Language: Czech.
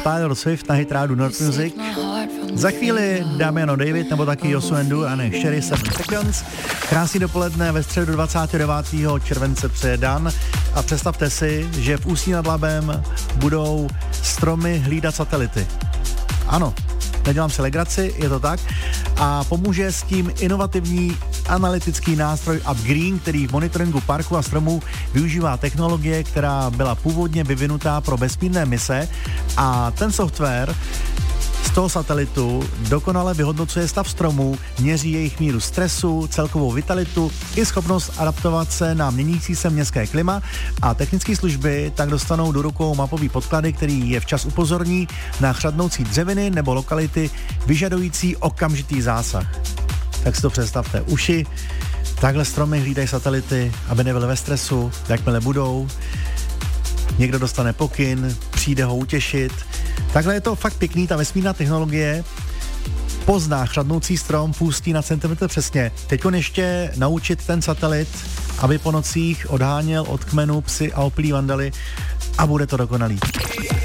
Taylor Swift na hitrádu North Music. Za chvíli Damiano David nebo taky Yosu Endu a ne Sherry 7 Seconds. Krásný dopoledne ve středu 29. července přeje Dan a představte si, že v Ústí nad Labem budou stromy hlídat satelity. Ano, nedělám si legraci, je to tak. A pomůže s tím inovativní analytický nástroj UpGreen, který v monitoringu parku a stromů využívá technologie, která byla původně vyvinutá pro vesmírné mise a ten software z toho satelitu dokonale vyhodnocuje stav stromů, měří jejich míru stresu, celkovou vitalitu i schopnost adaptovat se na měnící se městské klima a technické služby tak dostanou do rukou mapový podklady, který je včas upozorní na chřadnoucí dřeviny nebo lokality vyžadující okamžitý zásah. Tak si to představte. Uši, takhle stromy hlídají satelity, aby nebyly ve stresu, jakmile budou. Někdo dostane pokyn, přijde ho utěšit. Takhle je to fakt pěkný, ta vesmírná technologie pozná chřadnoucí strom, pustí na centimetr přesně. Teďko ještě naučit ten satelit, aby po nocích odháněl od kmenu psy a opilí vandaly a bude to dokonalý.